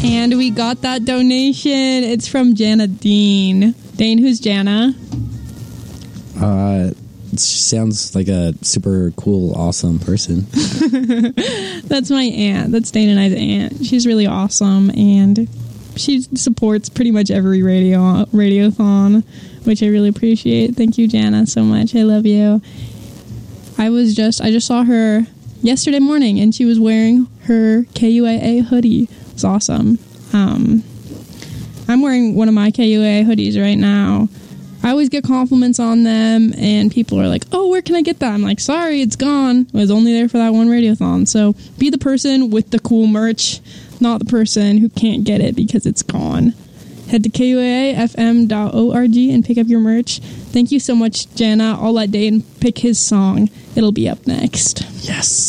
And we got that donation. It's from Jana Dean. Dane, who's Jana? Sounds like a super cool, awesome person. That's my aunt. That's Dane and I's aunt. She's really awesome, and she supports pretty much every radiothon, which I really appreciate. Thank you, Jana, so much. I love you. I just saw her yesterday morning, and she was wearing her KUAA hoodie. It's awesome. I'm wearing one of my KUAA hoodies right now. I always get compliments on them, and people are like, oh, where can I get that? I'm like, sorry, it's gone. It was only there for that one radiothon. So be the person with the cool merch, not the person who can't get it because it's gone. Head to KUAFM.org and pick up your merch. Thank you so much, Jana. I'll let Dane pick his song. It'll be up next. Yes.